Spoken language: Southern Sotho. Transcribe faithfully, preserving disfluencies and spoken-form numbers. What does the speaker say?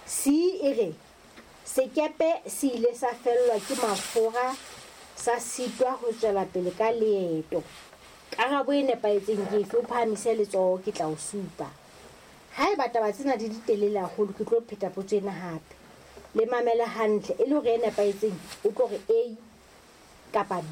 C e re sekepe se ile sa fellwa ke mafura sa sitwa ho tswela pele ka leeto. Karabo e nepahetseng ke efe? O phahamise letsoho ke tla o supa. Haeba taba tsena di di telele haholo ke tlo pheta potso ena hape. Le mamela hantle e le hore e nepahetseng o tlo re A kapa B.